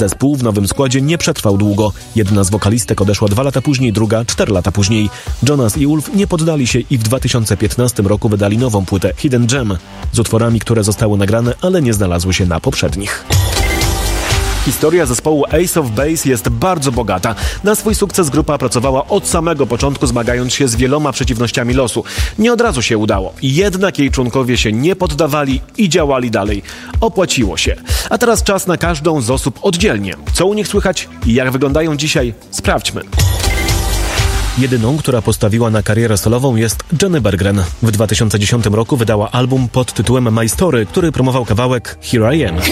Zespół w nowym składzie nie przetrwał długo. Jedna z wokalistek odeszła 2 lata później, druga 4 lata później. Jonas i Ulf nie poddali się i w 2015 roku wydali nową płytę Hidden Gem z utworami, które zostały nagrane, ale nie znalazły się na poprzednich. Historia zespołu Ace of Base jest bardzo bogata. Na swój sukces grupa pracowała od samego początku, zmagając się z wieloma przeciwnościami losu. Nie od razu się udało. Jednak jej członkowie się nie poddawali i działali dalej. Opłaciło się. A teraz czas na każdą z osób oddzielnie. Co u nich słychać i jak wyglądają dzisiaj? Sprawdźmy. Jedyną, która postawiła na karierę solową, jest Jenny Berggren. W 2010 roku wydała album pod tytułem My Story, który promował kawałek Here I Am.